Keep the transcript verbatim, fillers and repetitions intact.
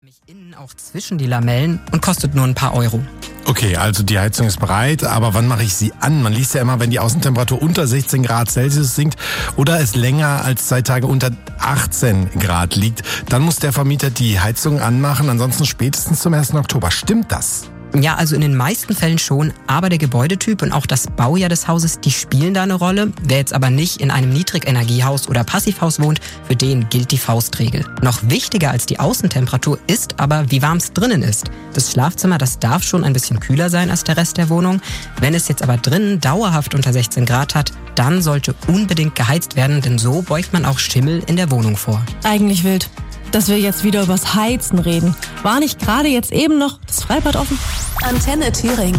nämlich innen auch zwischen die Lamellen und kostet nur ein paar Euro. Okay, also die Heizung ist bereit, aber wann mache ich sie an? Man liest ja immer, wenn die Außentemperatur unter sechzehn Grad Celsius sinkt oder es länger als zwei Tage unter achtzehn Grad liegt, dann muss der Vermieter die Heizung anmachen, ansonsten spätestens zum ersten Oktober. Stimmt das? Ja, also in den meisten Fällen schon, aber der Gebäudetyp und auch das Baujahr des Hauses, die spielen da eine Rolle. Wer jetzt aber nicht in einem Niedrigenergiehaus oder Passivhaus wohnt, für den gilt die Faustregel. Noch wichtiger als die Außentemperatur ist aber, wie warm es drinnen ist. Das Schlafzimmer, das darf schon ein bisschen kühler sein als der Rest der Wohnung. Wenn es jetzt aber drinnen dauerhaft unter sechzehn Grad hat, dann sollte unbedingt geheizt werden, denn so beugt man auch Schimmel in der Wohnung vor. Eigentlich wild, dass wir jetzt wieder übers Heizen reden. War nicht gerade jetzt eben noch das Freibad offen? Antenne Thüringen.